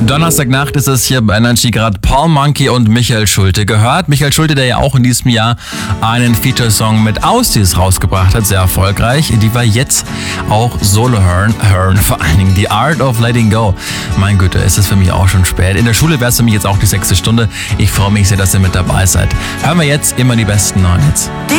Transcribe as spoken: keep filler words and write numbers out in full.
Donnerstagnacht ist es hier bei Energy, gerade Paul Monkey und Michael Schulte gehört. Michael Schulte, der ja auch in diesem Jahr einen Feature-Song mit Austis rausgebracht hat, sehr erfolgreich. Die war jetzt auch Solo hören, hören, vor allen Dingen The Art of Letting Go. Mein Güte, ist es für mich auch schon spät. In der Schule wäre es für mich jetzt auch die sechste Stunde. Ich freue mich sehr, dass ihr mit dabei seid. Hören wir jetzt immer die besten neuen Hits.